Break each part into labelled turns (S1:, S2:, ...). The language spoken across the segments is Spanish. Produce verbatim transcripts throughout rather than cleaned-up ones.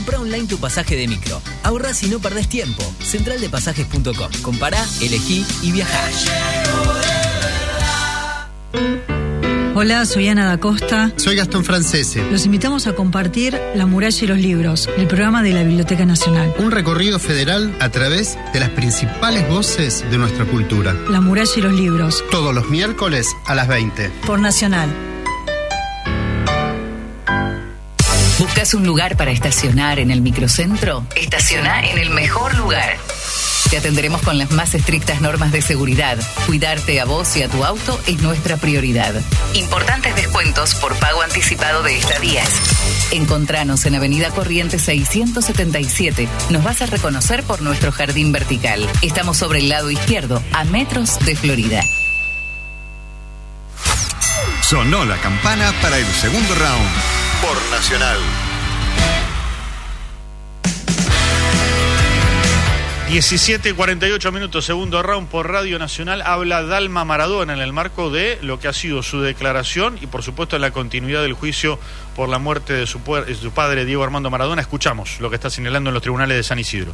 S1: Compra online tu pasaje de micro. Ahorrás y no perdés tiempo. central de pasajes punto com. Compará, elegí y viajá.
S2: Hola, soy Ana da Costa.
S3: Soy Gastón Francese.
S2: Los invitamos a compartir La Muralla y los Libros, el programa de la Biblioteca Nacional.
S3: Un recorrido federal a través de las principales voces de nuestra cultura.
S2: La Muralla y los Libros.
S3: Todos los miércoles a las veinte.
S2: Por Nacional.
S4: ¿Buscas un lugar para estacionar en el microcentro? Estaciona en el mejor lugar. Te atenderemos con las más estrictas normas de seguridad. Cuidarte a vos y a tu auto es nuestra prioridad. Importantes descuentos por pago anticipado de estadías. Encontranos en Avenida Corrientes seiscientos setenta y siete. Nos vas a reconocer por nuestro jardín vertical. Estamos sobre el lado izquierdo, a metros de Florida.
S5: Sonó la campana para el segundo round. Por Nacional.
S6: diecisiete cuarenta y ocho minutos, segundo round por Radio Nacional. Habla Dalma Maradona en el marco de lo que ha sido su declaración y por supuesto en la continuidad del juicio por la muerte de su, de su padre Diego Armando Maradona. Escuchamos lo que está señalando en los tribunales de San Isidro.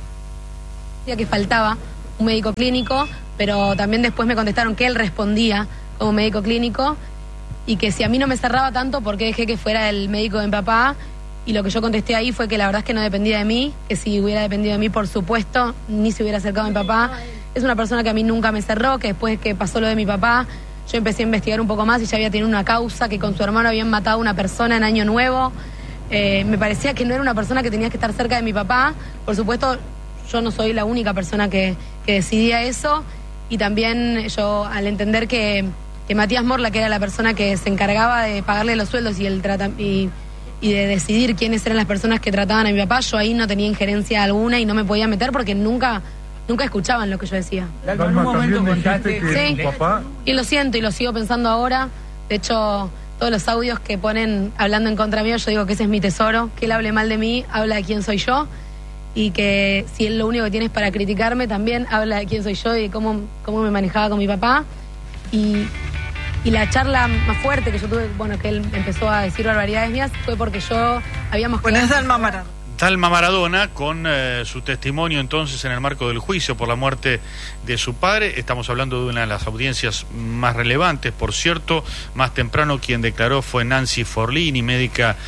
S7: Que faltaba un médico clínico, pero también después me contestaron que él respondía como médico clínico y que si a mí no me cerraba tanto, ¿por qué dejé que fuera el médico de mi papá? Y lo que yo contesté ahí fue que la verdad es que no dependía de mí, que si hubiera dependido de mí, por supuesto, ni se hubiera acercado a mi papá. Es una persona que a mí nunca me cerró, que después que pasó lo de mi papá, yo empecé a investigar un poco más y ya había tenido una causa, que con su hermano habían matado a una persona en Año Nuevo. Eh, me parecía que no era una persona que tenía que estar cerca de mi papá. Por supuesto, yo no soy la única persona que, que decidía eso. Y también yo, al entender que... que Matías Morla, que era la persona que se encargaba de pagarle los sueldos y, el trata y, y de decidir quiénes eran las personas que trataban a mi papá, yo ahí no tenía injerencia alguna y no me podía meter porque nunca nunca escuchaban lo que yo decía.
S8: En un momento contaste que
S7: sí,
S8: tu papá...
S7: y lo siento y lo sigo pensando ahora. De hecho, todos los audios que ponen hablando en contra mío, yo digo que ese es mi tesoro, que él hable mal de mí, habla de quién soy yo, y que si él lo único que tiene es para criticarme, también habla de quién soy yo y de cómo, cómo me manejaba con mi papá. Y... Y la charla más fuerte que yo tuve, bueno, que él empezó a decir barbaridades mías, fue porque yo habíamos...
S2: Bueno, es Dalma Maradona.
S6: Dalma Maradona con eh, su testimonio entonces en el marco del juicio por la muerte de su padre. Estamos hablando de una de las audiencias más relevantes, por cierto. Más temprano quien declaró fue Nancy Forlini, médica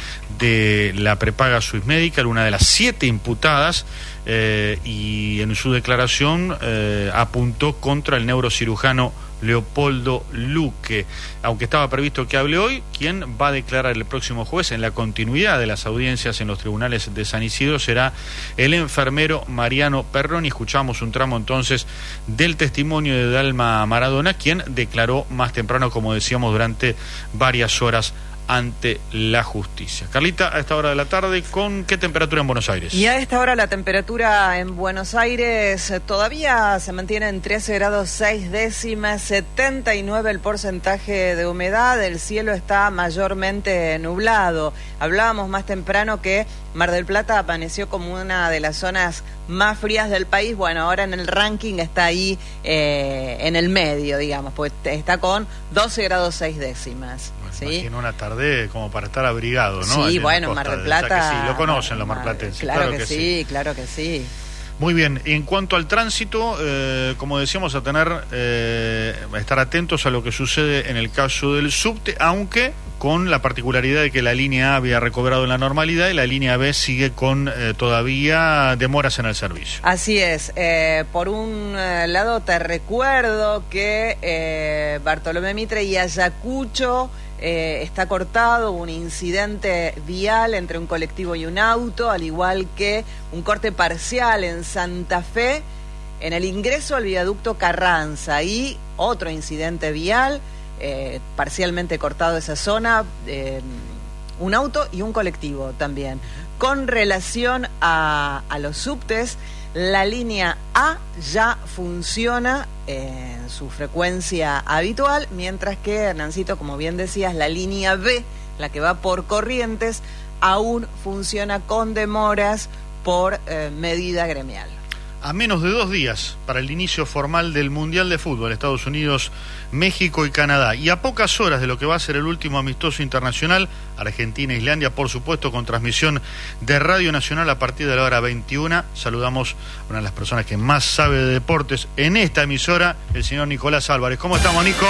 S6: de la prepaga Swiss Medical, una de las siete imputadas, eh, y en su declaración eh, apuntó contra el neurocirujano Leopoldo Luque. Aunque estaba previsto que hable hoy, quien va a declarar el próximo jueves en la continuidad de las audiencias en los tribunales de San Isidro será el enfermero Mariano Perroni. Escuchamos un tramo entonces del testimonio de Dalma Maradona, quien declaró más temprano, como decíamos, durante varias horas ante la justicia. Carlita, a esta hora de la tarde, ¿con qué temperatura en Buenos Aires?
S9: Y a esta hora la temperatura en Buenos Aires todavía se mantiene en trece grados seis décimas, setenta y nueve el porcentaje de humedad, el cielo está mayormente nublado. Hablábamos más temprano que Mar del Plata apareció como una de las zonas más frías del país. Bueno, ahora en el ranking está ahí eh, en el medio, digamos, pues está con doce grados seis décimas. ¿Sí?
S6: Imagino una tarde como para estar abrigado, ¿no?
S9: Sí,
S6: allí
S9: bueno, Mar del Plata...
S6: O sea que sí, lo conocen los marplatenses.
S9: Claro, claro que, que sí, sí, claro que sí.
S6: Muy bien, en cuanto al tránsito, eh, como decíamos, a tener, eh, a estar atentos a lo que sucede en el caso del subte, aunque con la particularidad de que la línea A había recobrado la normalidad y la línea B sigue con eh, todavía demoras en el servicio.
S9: Así es, eh, por un eh, lado te recuerdo que eh, Bartolomé Mitre y Ayacucho eh, está cortado, un incidente vial entre un colectivo y un auto, al igual que un corte parcial en Santa Fe, en el ingreso al viaducto Carranza, y otro incidente vial, eh, parcialmente cortado esa zona, eh, un auto y un colectivo también. Con relación a, a los subtes, la línea A ya funciona en su frecuencia habitual, mientras que, Hernancito, como bien decías, la línea B, la que va por Corrientes, aún funciona con demoras por eh, medida gremial.
S6: A menos de dos días para el inicio formal del Mundial de Fútbol, Estados Unidos, México y Canadá. Y a pocas horas de lo que va a ser el último amistoso internacional, Argentina e Islandia, por supuesto, con transmisión de Radio Nacional a partir de la hora veintiuna. Saludamos a una de las personas que más sabe de deportes en esta emisora, el señor Nicolás Álvarez. ¿Cómo estamos, Nico?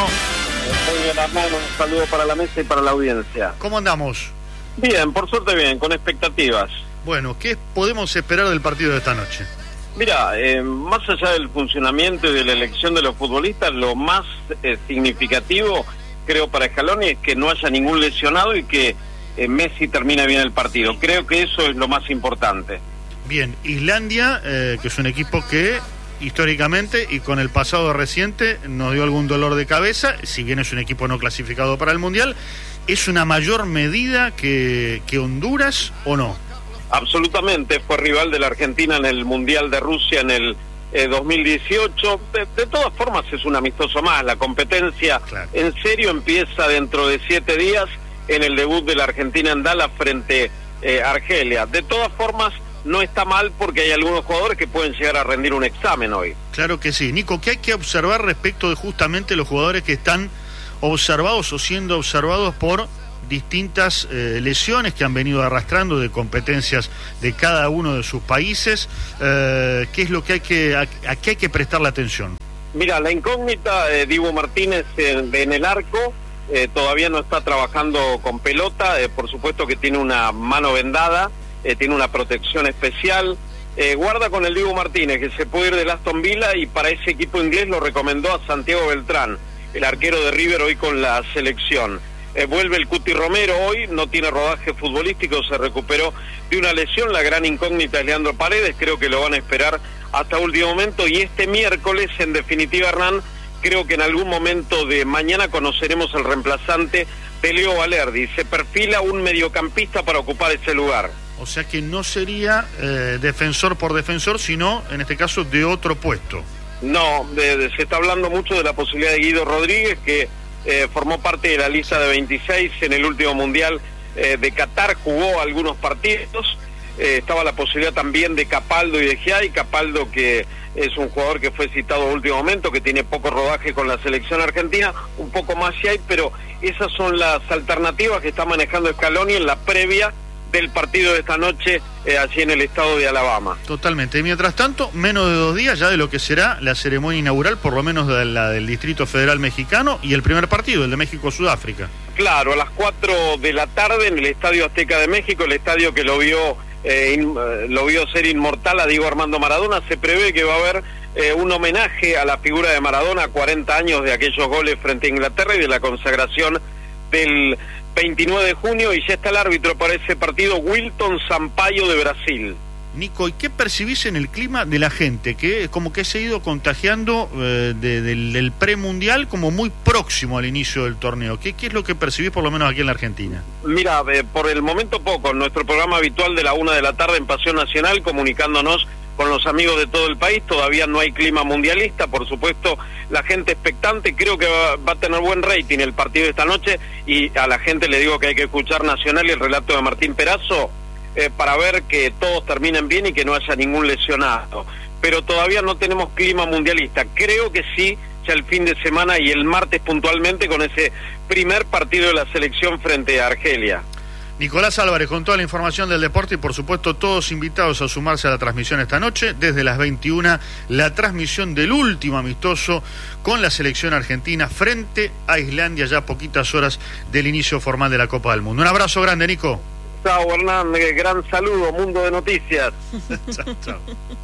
S10: Muy bien, Armando. Un saludo para la mesa y para la audiencia.
S6: ¿Cómo andamos?
S10: Bien, por suerte bien, con expectativas.
S6: Bueno, ¿qué podemos esperar del partido de esta noche?
S10: Mira, eh, más allá del funcionamiento y de la elección de los futbolistas, lo más eh, significativo, creo, para Scaloni es que no haya ningún lesionado y que eh, Messi termine bien el partido. Creo que eso es lo más importante.
S6: Bien, Islandia, eh, que es un equipo que históricamente y con el pasado reciente nos dio algún dolor de cabeza, si bien es un equipo no clasificado para el Mundial, ¿es una mayor medida que, que Honduras o no?
S10: Absolutamente, fue rival de la Argentina en el Mundial de Rusia en el eh, dos mil dieciocho. De, de todas formas es un amistoso más. La competencia claro. en serio empieza dentro de siete días en el debut de la Argentina en Dallas frente eh, a Argelia. De todas formas no está mal porque hay algunos jugadores que pueden llegar a rendir un examen hoy.
S6: Claro que sí. Nico, ¿qué hay que observar respecto de justamente los jugadores que están observados o siendo observados por distintas eh, lesiones que han venido arrastrando de competencias de cada uno de sus países? Eh, ¿Qué es lo que hay que, a, a qué hay que prestarle atención?
S10: Mira, la incógnita, eh, Dibu Martínez en, en el arco, eh, todavía no está trabajando con pelota, eh, por supuesto que tiene una mano vendada, eh, tiene una protección especial, eh, guarda con el Dibu Martínez, que se puede ir del Aston Villa, y para ese equipo inglés lo recomendó a Santiago Beltrán, el arquero de River hoy con la selección. Eh, vuelve el Cuti Romero hoy, no tiene rodaje futbolístico, se recuperó de una lesión. La gran incógnita es Leandro Paredes, creo que lo van a esperar hasta último momento. Y este miércoles, en definitiva, Hernán, creo que en algún momento de mañana conoceremos el reemplazante de Leo Valerdi. Se perfila un mediocampista para ocupar ese lugar.
S6: O sea que no sería eh, defensor por defensor, sino en este caso de otro puesto.
S10: No, de, de, se está hablando mucho de la posibilidad de Guido Rodríguez, que Eh, formó parte de la lista de veintiséis en el último Mundial eh, de Qatar, jugó algunos partidos, eh, estaba la posibilidad también de Capaldo y de Giai. Capaldo, que es un jugador que fue citado a último momento, que tiene poco rodaje con la selección argentina, un poco más Giai, pero esas son las alternativas que está manejando Scaloni en la previa del partido de esta noche eh, allí en el estado de Alabama.
S6: Totalmente. Y mientras tanto, menos de dos días ya de lo que será la ceremonia inaugural, por lo menos de la del Distrito Federal Mexicano, y el primer partido, el de México-Sudáfrica.
S10: Claro, a las cuatro de la tarde en el Estadio Azteca de México, el estadio que lo vio eh, in, eh, lo vio ser inmortal a Diego Armando Maradona. Se prevé que va a haber eh, un homenaje a la figura de Maradona, cuarenta años de aquellos goles frente a Inglaterra y de la consagración del veintinueve de junio, y ya está el árbitro para ese partido, Wilton Sampaio de Brasil.
S6: Nico, ¿y qué percibís en el clima de la gente? Que como que se ha ido contagiando eh, de, del, del premundial como muy próximo al inicio del torneo. ¿Qué, ¿Qué es lo que percibís por lo menos aquí en la Argentina?
S10: Mira, eh, por el momento poco, en nuestro programa habitual de la una de la tarde en Pasión Nacional, comunicándonos con los amigos de todo el país, todavía no hay clima mundialista, por supuesto, la gente expectante, creo que va, va a tener buen rating el partido de esta noche, y a la gente le digo que hay que escuchar Nacional y el relato de Martín Perazo eh, para ver que todos terminen bien y que no haya ningún lesionado, pero todavía no tenemos clima mundialista. Creo que sí, ya el fin de semana y el martes puntualmente con ese primer partido de la selección frente a Argelia.
S6: Nicolás Álvarez con toda la información del deporte y por supuesto todos invitados a sumarse a la transmisión esta noche desde las veintiuna, la transmisión del último amistoso con la selección argentina frente a Islandia, ya a poquitas horas del inicio formal de la Copa del Mundo. Un abrazo grande, Nico.
S10: Chao, Hernán, gran saludo, Mundo de Noticias.
S6: Chao, chao.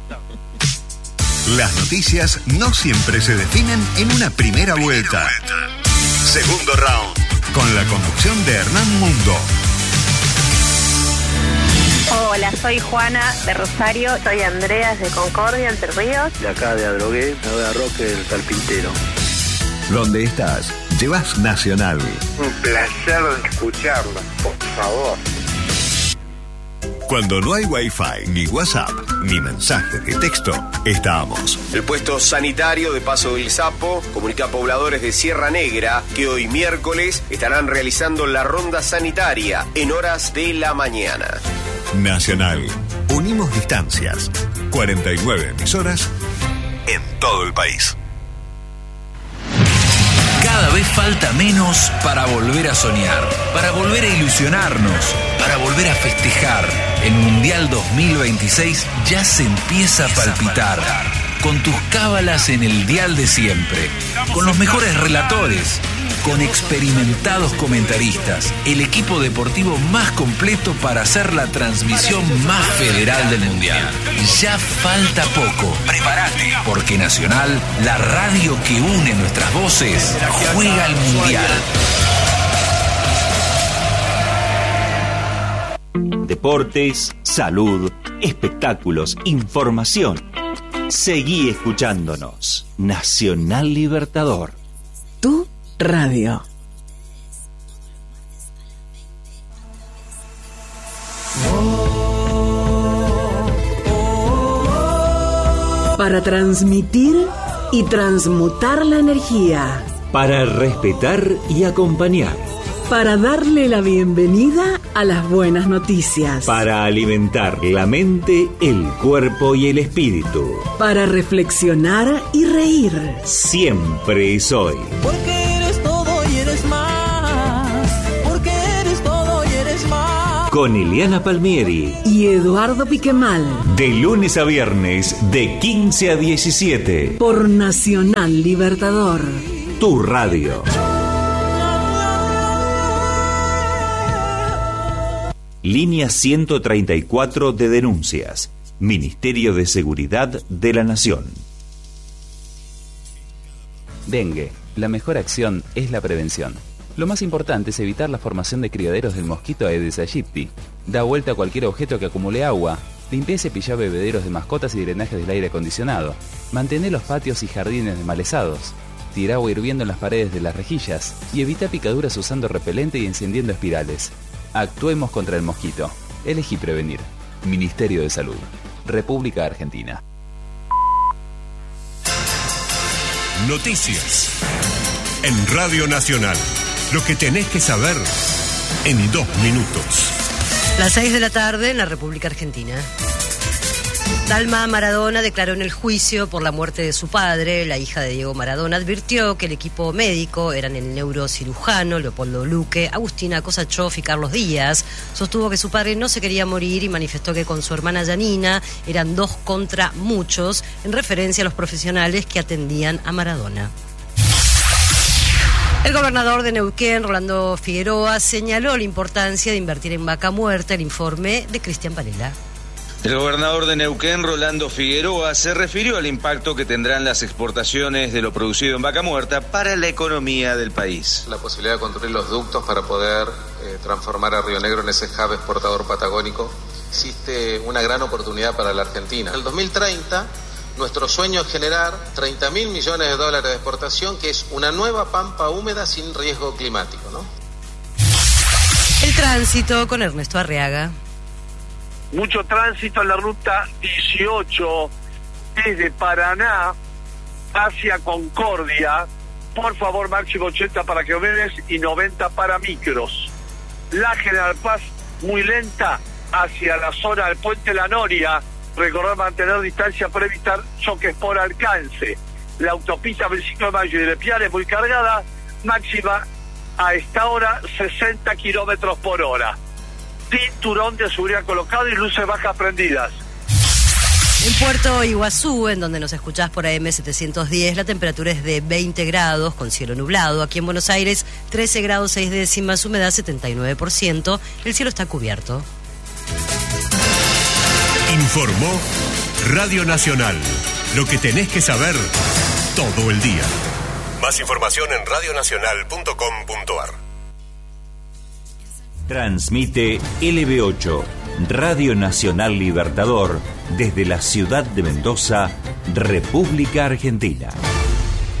S5: Las noticias no siempre se definen en una primera vuelta. Segundo round, con la conducción de Hernán Mundo.
S11: Hola, soy Juana de Rosario, soy Andreas de Concordia, Entre Ríos.
S12: De acá de Adrogué, me voy a Roque del Carpintero.
S5: ¿Dónde estás? Llevas Nacional.
S13: Un placer escucharlo, por favor.
S5: Cuando no hay Wi-Fi, ni WhatsApp, ni mensaje de texto, estamos.
S14: El puesto sanitario de Paso del Sapo comunica a pobladores de Sierra Negra que hoy miércoles estarán realizando la ronda sanitaria en horas de la mañana.
S5: Nacional, unimos distancias. cuarenta y nueve emisoras en todo el país.
S15: Cada vez falta menos para volver a soñar, para volver a ilusionarnos, para volver a festejar. El Mundial dos mil veintiséis ya se empieza a palpitar. Con tus cábalas en el dial de siempre, con los mejores relatores, con experimentados comentaristas, el equipo deportivo más completo para hacer la transmisión más federal del Mundial. Ya falta poco. Prepárate, porque Nacional, la radio que une nuestras voces, juega el Mundial.
S16: Deportes, salud, espectáculos, información. Seguí escuchándonos. Nacional Libertador.
S17: Tu radio. Para transmitir y transmutar la energía.
S16: Para respetar y acompañar.
S17: Para darle la bienvenida a las buenas noticias.
S16: Para alimentar la mente, el cuerpo y el espíritu.
S17: Para reflexionar y reír.
S16: Siempre es hoy.
S18: Porque eres todo y eres más. Porque eres todo y eres más.
S16: Con Eliana Palmieri
S17: y Eduardo Piquemal.
S16: De lunes a viernes, de quince a diecisiete.
S17: Por Nacional Libertador.
S16: Tu radio. Línea ciento treinta y cuatro de denuncias. Ministerio de Seguridad de la Nación.
S19: Dengue. La mejor acción es la prevención. Lo más importante es evitar la formación de criaderos del mosquito Aedes aegypti. Da vuelta a cualquier objeto que acumule agua. Limpia y cepilla bebederos de mascotas y drenajes del aire acondicionado. Mantén los patios y jardines desmalezados. Tira agua hirviendo en las paredes de las rejillas. Y evita picaduras usando repelente y encendiendo espirales. Actuemos contra el mosquito. Elegí prevenir. Ministerio de Salud. República Argentina.
S5: Noticias. En Radio Nacional. Lo que tenés que saber en dos minutos.
S20: Las seis de la tarde en la República Argentina. Dalma Maradona declaró en el juicio por la muerte de su padre. La hija de Diego Maradona advirtió que el equipo médico eran el neurocirujano Leopoldo Luque, Agustina Kosachov y Carlos Díaz. Sostuvo que su padre no se quería morir y manifestó que con su hermana Yanina eran dos contra muchos, en referencia a los profesionales que atendían a Maradona. El gobernador de Neuquén, Rolando Figueroa, señaló la importancia de invertir en vaca muerta. El informe de Cristian Panela.
S21: El gobernador de Neuquén, Rolando Figueroa, se refirió al impacto que tendrán las exportaciones de lo producido en vaca muerta para la economía del país.
S22: La posibilidad de construir los ductos para poder eh, transformar a Río Negro en ese hub exportador patagónico. Existe una gran oportunidad para la Argentina. En el dos mil treinta, nuestro sueño es generar treinta mil millones de dólares de exportación, que es una nueva pampa húmeda sin riesgo climático, ¿no?
S20: El tránsito con Ernesto Arriaga.
S23: Mucho tránsito en la ruta dieciocho desde Paraná hacia Concordia. Por favor, máximo ochenta para camiones y noventa para micros. La General Paz muy lenta hacia la zona del Puente La Noria. Recordar mantener distancia para evitar choques por alcance. La autopista veinticinco de mayo y de Piare muy cargada. Máxima a esta hora sesenta kilómetros por hora. Cinturón de seguridad colocado y luces bajas prendidas.
S20: En Puerto Iguazú, en donde nos escuchás por A M setecientos diez, la temperatura es de veinte grados con cielo nublado. Aquí en Buenos Aires, trece grados seis décimas, humedad setenta y nueve por ciento. El cielo está cubierto.
S5: Informó Radio Nacional. Lo que tenés que saber todo el día. Más información en radio nacional punto com punto a r.
S16: Transmite L B ocho, Radio Nacional Libertador, desde la ciudad de Mendoza, República Argentina.